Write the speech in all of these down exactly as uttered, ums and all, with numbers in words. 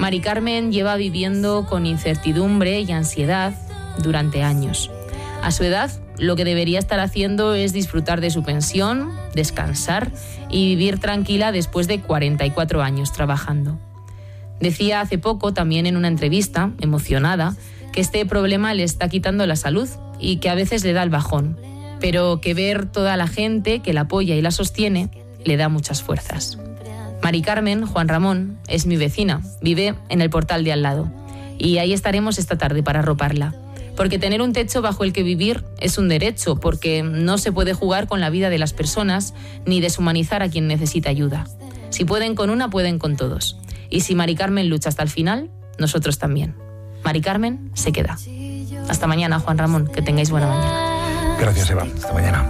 Mari Carmen lleva viviendo con incertidumbre y ansiedad durante años. A su edad, lo que debería estar haciendo es disfrutar de su pensión, descansar y vivir tranquila después de cuarenta y cuatro años trabajando. Decía hace poco, también en una entrevista, emocionada, que este problema le está quitando la salud y que a veces le da el bajón, pero que ver toda la gente que la apoya y la sostiene le da muchas fuerzas. Mari Carmen, Juan Ramón, es mi vecina, vive en el portal de al lado y ahí estaremos esta tarde para arroparla. Porque tener un techo bajo el que vivir es un derecho, porque no se puede jugar con la vida de las personas ni deshumanizar a quien necesita ayuda. Si pueden con una, pueden con todos. Y si Mari Carmen lucha hasta el final, nosotros también. Mari Carmen se queda. Hasta mañana, Juan Ramón, que tengáis buena mañana. Gracias, Eva. Hasta mañana.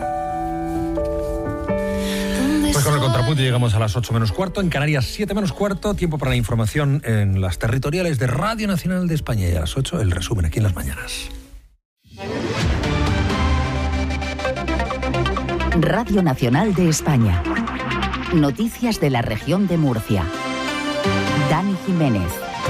Pues con el contrapunto llegamos a las ocho menos cuarto, en Canarias siete menos cuarto, tiempo para la información en las territoriales de Radio Nacional de España, y a las ocho el resumen aquí en las mañanas. Radio Nacional de España. Noticias de la región de Murcia. Dani Jiménez.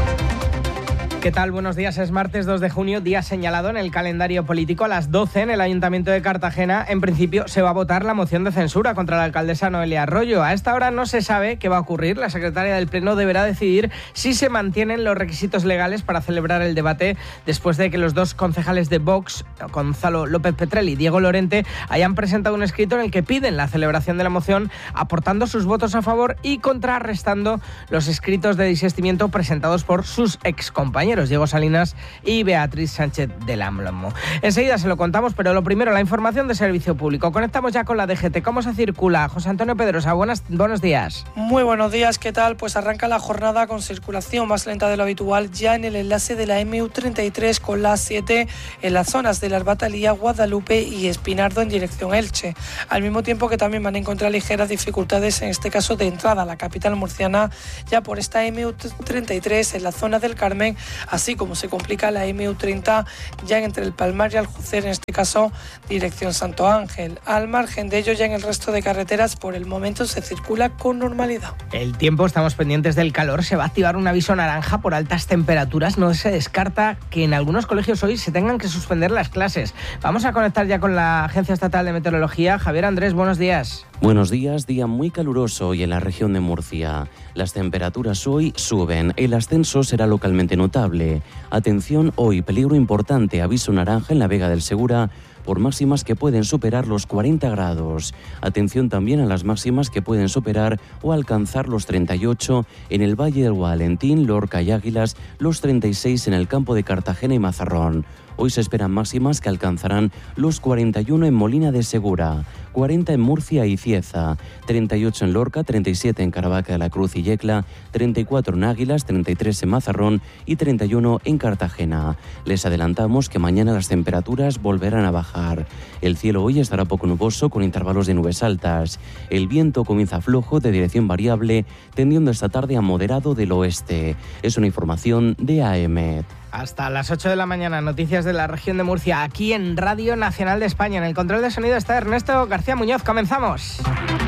¿Qué tal? Buenos días. Es martes dos de junio, día señalado en el calendario político. A las doce en el Ayuntamiento de Cartagena, en principio, se va a votar la moción de censura contra la alcaldesa Noelia Arroyo. A esta hora no se sabe qué va a ocurrir. La secretaria del Pleno deberá decidir si se mantienen los requisitos legales para celebrar el debate después de que los dos concejales de Vox, Gonzalo López Petrel y Diego Lorente, hayan presentado un escrito en el que piden la celebración de la moción, aportando sus votos a favor y contrarrestando los escritos de desistimiento presentados por sus excompañeros, Diego Salinas y Beatriz Sánchez del Álamo. Enseguida se lo contamos, pero lo primero, la información de servicio público. Conectamos ya con la D G T. ¿Cómo se circula? José Antonio Pedrosa, buenas, buenos días. Muy buenos días, ¿qué tal? Pues arranca la jornada con circulación más lenta de lo habitual ya en el enlace de la eme u treinta y tres con la A siete en las zonas de la Arbatalía, Guadalupe y Espinardo en dirección Elche. Al mismo tiempo que también van a encontrar ligeras dificultades, en este caso de entrada a la capital murciana, ya por esta eme u treinta y tres en la zona del Carmen, así como se complica la eme u treinta ya entre el Palmar y Aljucer, en este caso dirección Santo Ángel. Al margen de ello, ya en el resto de carreteras por el momento se circula con normalidad. El tiempo, estamos pendientes del calor, se va a activar un aviso naranja por altas temperaturas. No se descarta que en algunos colegios hoy se tengan que suspender las clases. Vamos a conectar ya con la Agencia Estatal de Meteorología. Javier Andrés, buenos días. Buenos días, día muy caluroso hoy en la región de Murcia. Las temperaturas hoy suben, el ascenso será localmente notable. Atención, hoy peligro importante, aviso naranja en la Vega del Segura por máximas que pueden superar los cuarenta grados. Atención también a las máximas que pueden superar o alcanzar los treinta y ocho en el Valle del Valentín, Lorca y Águilas, los treinta y seis en el campo de Cartagena y Mazarrón. Hoy se esperan máximas que alcanzarán los cuarenta y uno en Molina de Segura, cuarenta en Murcia y Cieza, treinta y ocho en Lorca, treinta y siete en Caravaca de la Cruz y Yecla, treinta y cuatro en Águilas, treinta y tres en Mazarrón y treinta y uno en Cartagena. Les adelantamos que mañana las temperaturas volverán a bajar. El cielo hoy estará poco nuboso con intervalos de nubes altas. El viento comienza flojo de dirección variable, tendiendo esta tarde a moderado del oeste. Es una información de A E M E T. Hasta las ocho de la mañana, noticias de la región de Murcia, aquí en Radio Nacional de España. En el control de sonido está Ernesto García Muñoz. Comenzamos.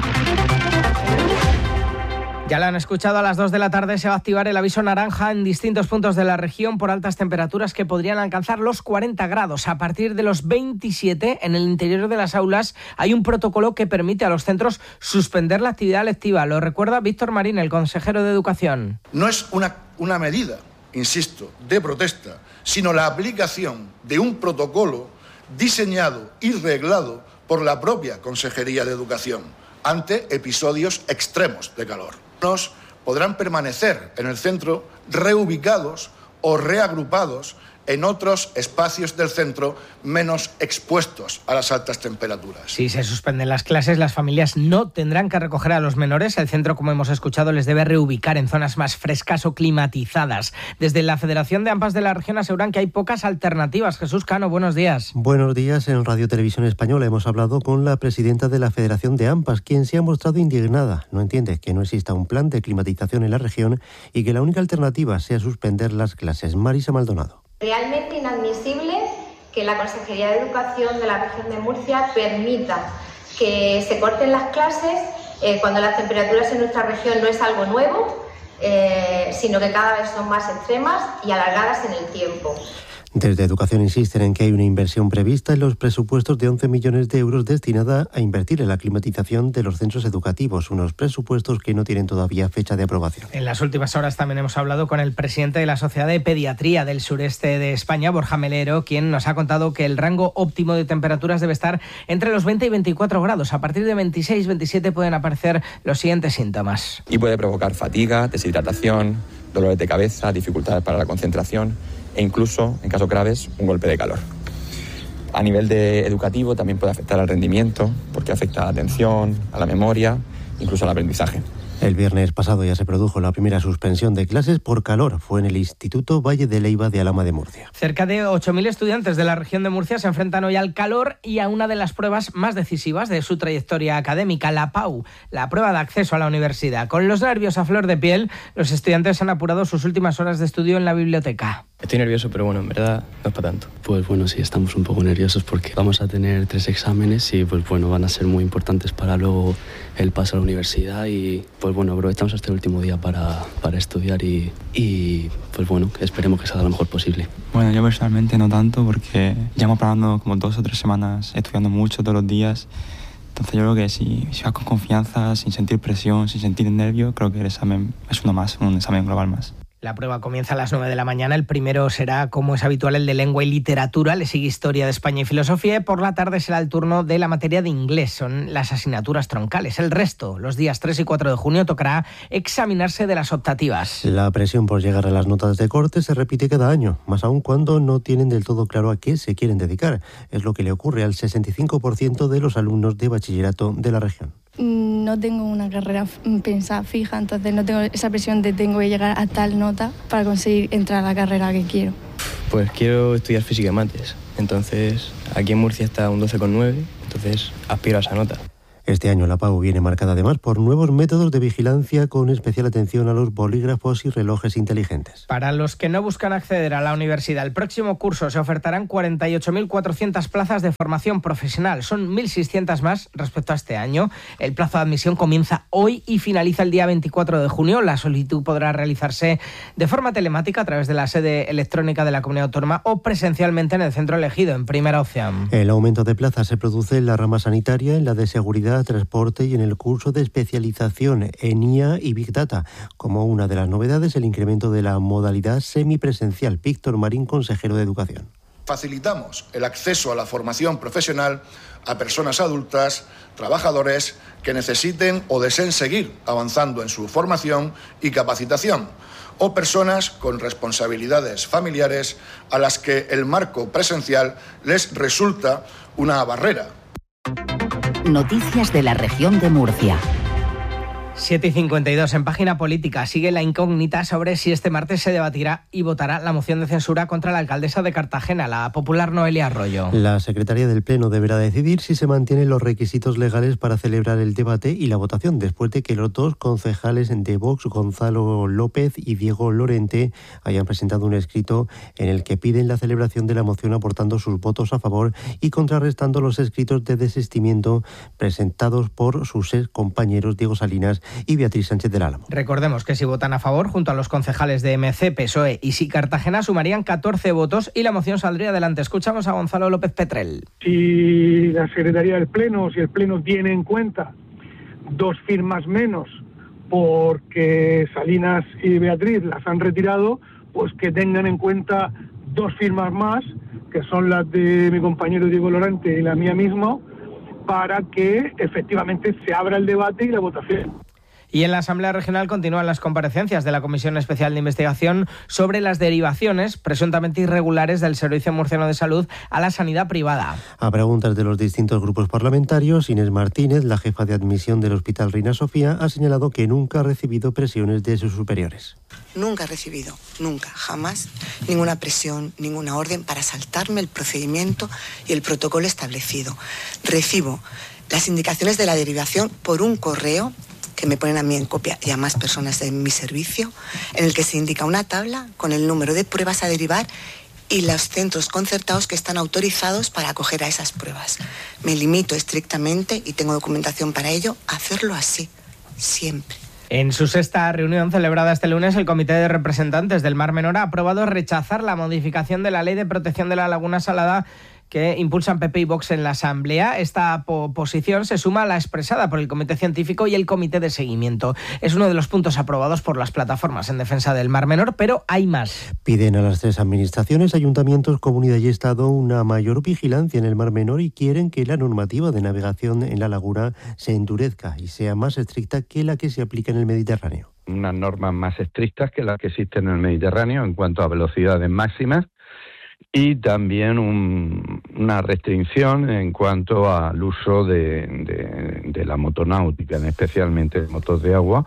Ya lo han escuchado, a las dos de la tarde se va a activar el aviso naranja en distintos puntos de la región por altas temperaturas que podrían alcanzar los cuarenta grados. A partir de los veintisiete, en el interior de las aulas, hay un protocolo que permite a los centros suspender la actividad lectiva. Lo recuerda Víctor Marín, el consejero de Educación. No es una, una medida, insisto, de protesta, sino la aplicación de un protocolo diseñado y reglado por la propia Consejería de Educación ante episodios extremos de calor. Nos podrán permanecer en el centro reubicados o reagrupados en otros espacios del centro menos expuestos a las altas temperaturas. Si se suspenden las clases, las familias no tendrán que recoger a los menores. El centro, como hemos escuchado, les debe reubicar en zonas más frescas o climatizadas. Desde la Federación de AMPAs de la región aseguran que hay pocas alternativas. Jesús Cano, buenos días. Buenos días. En Radio Televisión Española hemos hablado con la presidenta de la Federación de AMPAs, quien se ha mostrado indignada. No entiende que no exista un plan de climatización en la región y que la única alternativa sea suspender las clases. Marisa Maldonado. Realmente inadmisible que la Consejería de Educación de la región de Murcia permita que se corten las clases eh, cuando las temperaturas en nuestra región no es algo nuevo, eh, sino que cada vez son más extremas y alargadas en el tiempo. Desde Educación insisten en que hay una inversión prevista en los presupuestos de once millones de euros destinada a invertir en la climatización de los centros educativos, unos presupuestos que no tienen todavía fecha de aprobación. En las últimas horas también hemos hablado con el presidente de la Sociedad de Pediatría del sureste de España, Borja Melero, quien nos ha contado que el rango óptimo de temperaturas debe estar entre los veinte y veinticuatro grados. A partir de veintiséis, veintisiete pueden aparecer los siguientes síntomas. Y puede provocar fatiga, deshidratación, dolores de cabeza, dificultades para la concentración e incluso, en casos graves, un golpe de calor. A nivel de educativo también puede afectar al rendimiento, porque afecta a la atención, a la memoria, incluso al aprendizaje. El viernes pasado ya se produjo la primera suspensión de clases por calor. Fue en el Instituto Valle de Leiva de Alhama de Murcia. Cerca de ocho mil estudiantes de la región de Murcia se enfrentan hoy al calor y a una de las pruebas más decisivas de su trayectoria académica, la P A U, la prueba de acceso a la universidad. Con los nervios a flor de piel, los estudiantes han apurado sus últimas horas de estudio en la biblioteca. Estoy nervioso, pero bueno, en verdad no es para tanto. Pues bueno, sí, estamos un poco nerviosos porque vamos a tener tres exámenes y pues bueno, van a ser muy importantes para luego el paso a la universidad y pues bueno, aprovechamos este último día para, para estudiar y, y pues bueno, esperemos que salga lo mejor posible. Bueno, yo personalmente no tanto porque llevamos parando como dos o tres semanas estudiando mucho todos los días. Entonces yo creo que si, si vas con confianza, sin sentir presión, sin sentir nervio, creo que el examen es uno más, un examen global más. La prueba comienza a las nueve de la mañana. El primero será, como es habitual, el de lengua y literatura. Le sigue historia de España y filosofía. Y por la tarde será el turno de la materia de inglés. Son las asignaturas troncales. El resto, los días tres y cuatro de junio, tocará examinarse de las optativas. La presión por llegar a las notas de corte se repite cada año, más aún cuando no tienen del todo claro a qué se quieren dedicar. Es lo que le ocurre al sesenta y cinco por ciento de los alumnos de bachillerato de la región. No tengo una carrera pensada fija, entonces no tengo esa presión de tengo que llegar a tal nota para conseguir entrar a la carrera que quiero. Pues quiero estudiar física y mates, entonces aquí en Murcia está un doce coma nueve, entonces aspiro a esa nota. Este año la P A U viene marcada además por nuevos métodos de vigilancia con especial atención a los bolígrafos y relojes inteligentes. Para los que no buscan acceder a la universidad, el próximo curso se ofertarán cuarenta y ocho mil cuatrocientas plazas de formación profesional. Son mil seiscientas más respecto a este año. El plazo de admisión comienza hoy y finaliza el día veinticuatro de junio. La solicitud podrá realizarse de forma telemática a través de la sede electrónica de la Comunidad Autónoma o presencialmente en el centro elegido, en primera opción. El aumento de plazas se produce en la rama sanitaria, en la de seguridad, transporte y en el curso de especialización en I A y Big Data. Como una de las novedades, el incremento de la modalidad semipresencial. Víctor Marín, consejero de Educación. Facilitamos el acceso a la formación profesional a personas adultas, trabajadores que necesiten o deseen seguir avanzando en su formación y capacitación, o personas con responsabilidades familiares a las que el marco presencial les resulta una barrera. Noticias de la región de Murcia. siete y cincuenta y dos en Página Política. Sigue la incógnita sobre si este martes se debatirá y votará la moción de censura contra la alcaldesa de Cartagena, la popular Noelia Arroyo. La Secretaría del Pleno deberá decidir si se mantienen los requisitos legales para celebrar el debate y la votación, después de que los dos concejales de Vox, Gonzalo López y Diego Lorente, hayan presentado un escrito en el que piden la celebración de la moción aportando sus votos a favor y contrarrestando los escritos de desistimiento presentados por sus ex compañeros Diego Salinas y Beatriz Sánchez del Álamo. Recordemos que si votan a favor, junto a los concejales de M C, P S O E y Sí Cartagena, sumarían catorce votos y la moción saldría adelante. Escuchamos a Gonzalo López Petrel. Si la Secretaría del Pleno, si el Pleno tiene en cuenta dos firmas menos porque Salinas y Beatriz las han retirado, pues que tengan en cuenta dos firmas más, que son las de mi compañero Diego Lorente y la mía misma, para que efectivamente se abra el debate y la votación. Y en la Asamblea Regional continúan las comparecencias de la Comisión Especial de Investigación sobre las derivaciones presuntamente irregulares del Servicio Murciano de Salud a la sanidad privada. A preguntas de los distintos grupos parlamentarios, Inés Martínez, la jefa de admisión del Hospital Reina Sofía, ha señalado que nunca ha recibido presiones de sus superiores. Nunca he recibido, nunca, jamás, ninguna presión, ninguna orden para saltarme el procedimiento y el protocolo establecido. Recibo las indicaciones de la derivación por un correo que me ponen a mí en copia y a más personas de mi servicio, en el que se indica una tabla con el número de pruebas a derivar y los centros concertados que están autorizados para acoger a esas pruebas. Me limito estrictamente, y tengo documentación para ello, a hacerlo así, siempre. En su sexta reunión celebrada este lunes, el Comité de Representantes del Mar Menor ha aprobado rechazar la modificación de la Ley de Protección de la Laguna Salada que impulsan P P y Vox en la Asamblea. Esta posición se suma a la expresada por el Comité Científico y el Comité de Seguimiento. Es uno de los puntos aprobados por las plataformas en defensa del Mar Menor, pero hay más. Piden a las tres administraciones, ayuntamientos, comunidad y Estado una mayor vigilancia en el Mar Menor y quieren que la normativa de navegación en la laguna se endurezca y sea más estricta que la que se aplica en el Mediterráneo. Unas normas más estrictas que las que existen en el Mediterráneo en cuanto a velocidades máximas, y también un, una restricción en cuanto al uso de, de, de la motonáutica, especialmente de motos de agua.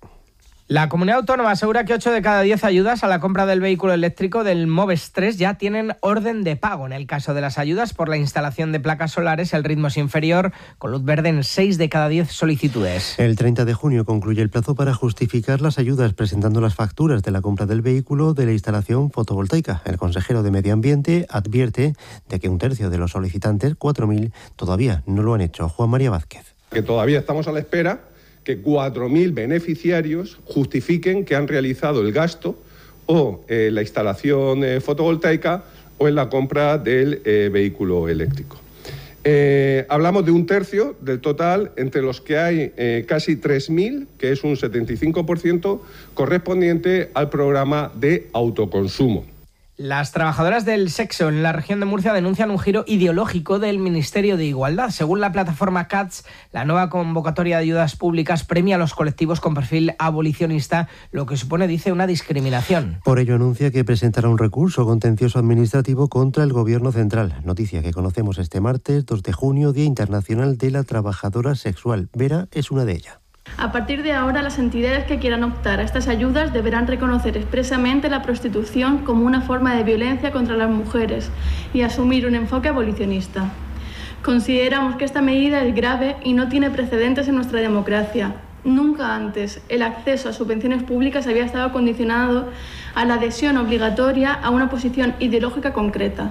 La comunidad autónoma asegura que ocho de cada diez ayudas a la compra del vehículo eléctrico del Moves tres ya tienen orden de pago. En el caso de las ayudas por la instalación de placas solares, el ritmo es inferior, con luz verde en seis de cada diez solicitudes. El treinta de junio concluye el plazo para justificar las ayudas presentando las facturas de la compra del vehículo de la instalación fotovoltaica. El consejero de Medio Ambiente advierte de que un tercio de los solicitantes, cuatro mil, todavía no lo han hecho. Juan María Vázquez. Que todavía estamos a la espera que cuatro mil beneficiarios justifiquen que han realizado el gasto o eh, la instalación eh, fotovoltaica o en la compra del eh, vehículo eléctrico. Eh, hablamos de un tercio del total, entre los que hay eh, casi tres mil, que es un setenta y cinco por ciento, correspondiente al programa de autoconsumo. Las trabajadoras del sexo en la región de Murcia denuncian un giro ideológico del Ministerio de Igualdad. Según la plataforma C A T S, la nueva convocatoria de ayudas públicas premia a los colectivos con perfil abolicionista, lo que supone, dice, una discriminación. Por ello anuncia que presentará un recurso contencioso administrativo contra el Gobierno central. Noticia que conocemos este martes, dos de junio, Día Internacional de la Trabajadora Sexual. Vera es una de ellas. A partir de ahora, las entidades que quieran optar a estas ayudas deberán reconocer expresamente la prostitución como una forma de violencia contra las mujeres y asumir un enfoque abolicionista. Consideramos que esta medida es grave y no tiene precedentes en nuestra democracia. Nunca antes el acceso a subvenciones públicas había estado condicionado a la adhesión obligatoria a una posición ideológica concreta.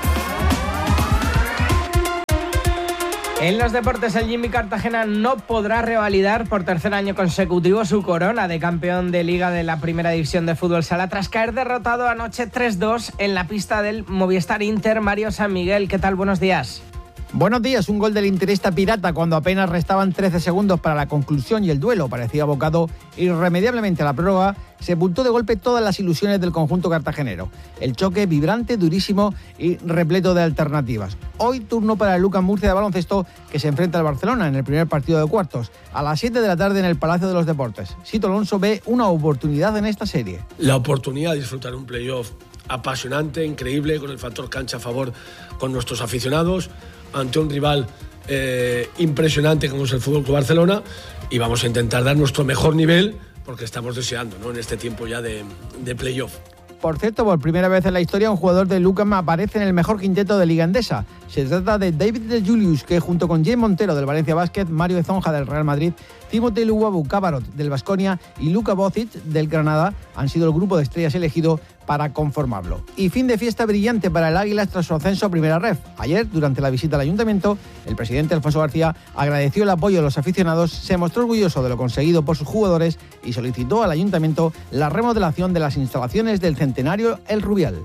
En los deportes, el Jimmy Cartagena no podrá revalidar por tercer año consecutivo su corona de campeón de Liga de la Primera División de Fútbol Sala tras caer derrotado anoche tres dos en la pista del Movistar Inter. Mario San Miguel, ¿qué tal? Buenos días. Buenos días, un gol del interista pirata cuando apenas restaban trece segundos para la conclusión y el duelo parecía abocado irremediablemente a la prórroga, sepultó de golpe todas las ilusiones del conjunto cartagenero. El choque vibrante, durísimo y repleto de alternativas. Hoy turno para el Lucas Murcia de baloncesto, que se enfrenta al Barcelona en el primer partido de cuartos, a las siete de la tarde en el Palacio de los Deportes. Sito Alonso ve una oportunidad en esta serie. La oportunidad de disfrutar un playoff apasionante, increíble, con el factor cancha a favor con nuestros aficionados, ante un rival eh, impresionante como es el F C Barcelona, y vamos a intentar dar nuestro mejor nivel porque estamos deseando, ¿no?, en este tiempo ya de, de playoff. Por cierto, por primera vez en la historia, un jugador de Lucas aparece en el mejor quinteto de Liga Endesa. Se trata de David de Julius, que junto con Jay Montero del Valencia Basket, Mario Ezonja del Real Madrid, Timothy Luwawu Cabarot del Baskonia y Luka Bocic del Granada han sido el grupo de estrellas elegido para conformarlo. Y fin de fiesta brillante para el Águilas tras su ascenso a Primera Ref. Ayer, durante la visita al Ayuntamiento, el presidente Alfonso García agradeció el apoyo de los aficionados, se mostró orgulloso de lo conseguido por sus jugadores y solicitó al Ayuntamiento la remodelación de las instalaciones del Centenario El Rubial.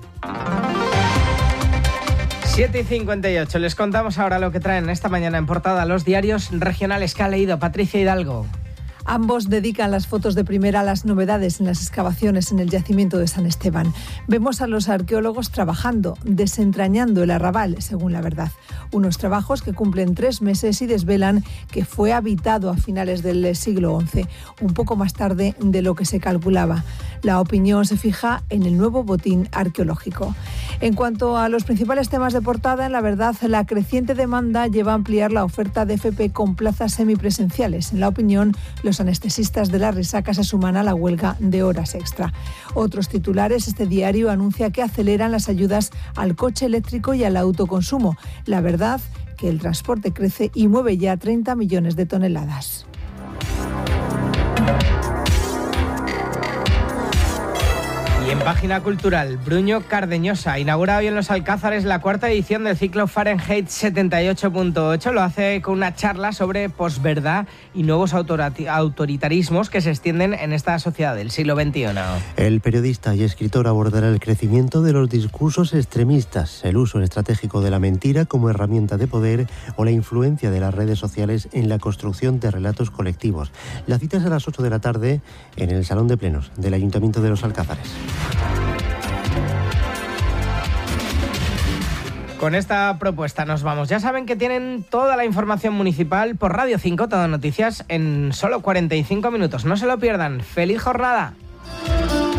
siete y cincuenta y ocho. Les contamos ahora lo que traen esta mañana en portada los diarios regionales que ha leído Patricia Hidalgo. Ambos dedican las fotos de primera a las novedades en las excavaciones en el yacimiento de San Esteban. Vemos a los arqueólogos trabajando, desentrañando el arrabal, según La Verdad. Unos trabajos que cumplen tres meses y desvelan que fue habitado a finales del siglo once, un poco más tarde de lo que se calculaba. La opinión se fija en el nuevo botín arqueológico. En cuanto a los principales temas de portada, en La Verdad, la creciente demanda lleva a ampliar la oferta de F P con plazas semipresenciales. En La Opinión, los anestesistas de la resaca se suman a la huelga de horas extra. Otros titulares, este diario anuncia que aceleran las ayudas al coche eléctrico y al autoconsumo. La Verdad, que el transporte crece y mueve ya treinta millones de toneladas. Y Y en página cultural, Bruño Cardeñosa inaugura hoy en los Alcázares la cuarta edición del ciclo Fahrenheit setenta y ocho punto ocho. Lo hace con una charla sobre posverdad y nuevos autoritarismos que se extienden en esta sociedad del siglo veintiuno. El periodista y escritor abordará el crecimiento de los discursos extremistas, el uso estratégico de la mentira como herramienta de poder o la influencia de las redes sociales en la construcción de relatos colectivos. La cita es a las ocho de la tarde en el Salón de Plenos del Ayuntamiento de los Alcázares. Con esta propuesta nos vamos. Ya saben que tienen toda la información municipal por Radio cinco, Todo Noticias, en solo cuarenta y cinco minutos. No se lo pierdan. ¡Feliz jornada!